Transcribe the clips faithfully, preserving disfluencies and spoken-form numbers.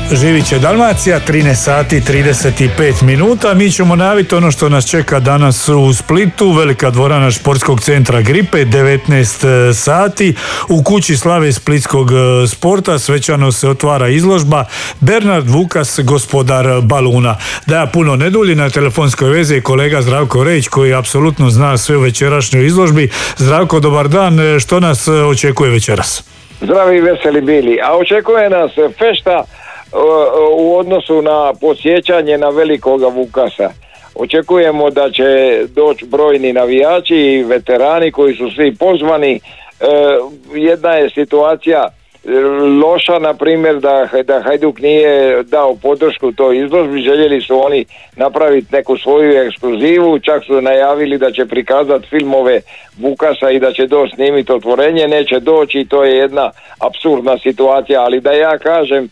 Živit će Dalmacija, trinaest sati trideset pet minuta. Mi ćemo najaviti ono što nas čeka danas u Splitu. Velika dvorana Športskog centra Gripe, devetnaest sati. U kući slave splitskog sporta svečano se otvara izložba Bernard Vukas, gospodar baluna. Da ja puno ne dulji, na telefonskoj vezi je kolega Zdravko Rejić koji apsolutno zna sve o večerašnjoj izložbi. Zdravko, dobar dan. Što nas očekuje večeras? Zdravi i veseli bili. A očekuje nas fešta u odnosu na podsjećanje na velikoga Vukasa. Očekujemo da će doći brojni navijači i veterani koji su svi pozvani. E, jedna je situacija loša, na primjer, da, da Hajduk nije dao podršku toj izložbi. Željeli su oni napraviti neku svoju ekskluzivu, čak su najavili da će prikazati filmove Vukasa i da će doći snimiti otvorenje, neće doći i to je jedna apsurdna situacija, ali da ja kažem e,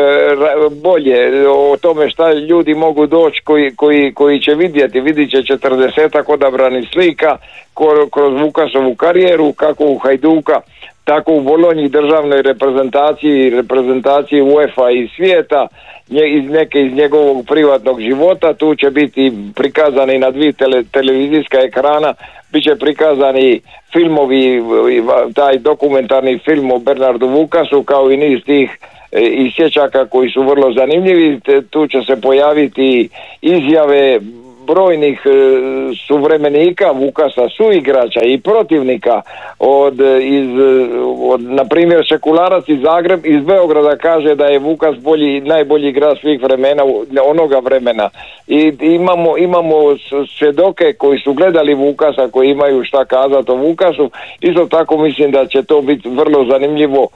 bolje o tome šta ljudi mogu doći koji, koji, koji će vidjeti, vidit će četrdesetak odabranih slika kroz Vukasovu karijeru, kako u Hajduka, tako u Bolonji, državnoj reprezentaciji, reprezentaciji UEFA i svijeta, iz neke iz njegovog privatnog života. Tu će biti prikazani na dvije tele, televizijska ekrana, bit će prikazani filmovi, taj dokumentarni film o Bernardu Vukasu, kao i niz tih isječaka koji su vrlo zanimljivi. Tu će se pojaviti izjave brojnih e, suvremenika Vukasa, suigrača i protivnika od, iz, od na primjer Šekularac iz Zagreb, iz Beograda kaže da je Vukas bolji, najbolji igrač svih vremena, onoga vremena. I imamo, imamo svjedoke koji su gledali Vukasa, koji imaju šta kazati o Vukasu. Isto tako mislim da će to biti vrlo zanimljivo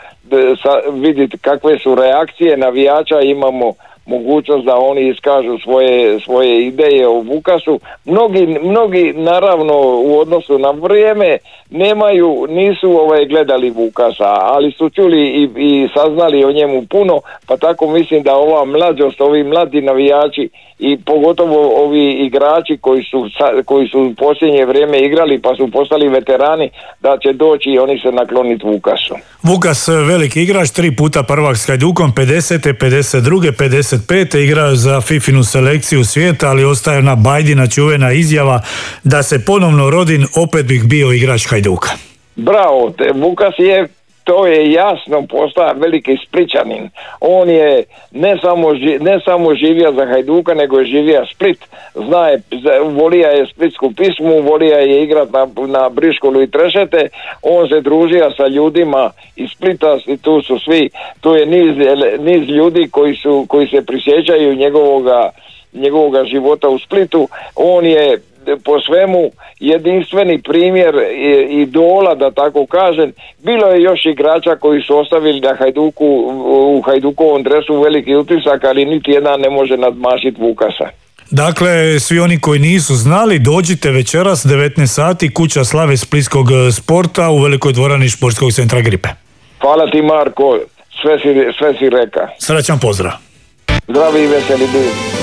vidjeti kakve su reakcije navijača. Imamo mogućnost da oni iskažu svoje, svoje ideje o Vukasu. Mnogi, mnogi naravno u odnosu na vrijeme nemaju, nisu ovaj, gledali Vukasa, ali su čuli i, i saznali o njemu puno, pa tako mislim da ova mlađost, ovi mladi navijači i pogotovo ovi igrači koji su, koji su u posljednje vrijeme igrali pa su postali veterani, da će doći i oni se nakloniti Vukasu. Vukas, veliki igrač, tri puta prvak s Hajdukom, pedesete, pedeset druge, pedeset pete igrao za Fifinu selekciju svijeta, ali ostaje na Bajdina čuvena izjava da se ponovno rodim, opet bih bio igrač Hajduka. Bravo, te, Vukas je, to je jasno, postaje veliki Splićanin. On je ne samo, ne samo živio za Hajduka, nego je živio Split. Zna je, volija je splitsku pismu, volija je igrat na, na Briškolu i Trešete. On se družio sa ljudima iz Splita i tu su svi, tu je niz, niz ljudi koji, su, koji se prisjećaju njegovoga, njegovoga života u Splitu. On je po svemu jedinstveni primjer idola, da tako kažem. Bilo je još igrača koji su ostavili na Hajduku, u Hajdukovom dresu veliki utisak, ali niti jedan ne može nadmašiti Vukasa. Dakle, svi oni koji nisu znali, dođite večeras devetnaest sati, kuća slave splitskog sporta u velikoj dvorani Športskog centra Gripe. Hvala ti, Marko, sve si, sve si reka. Srećan pozdrav. Zdravi i veseli bili.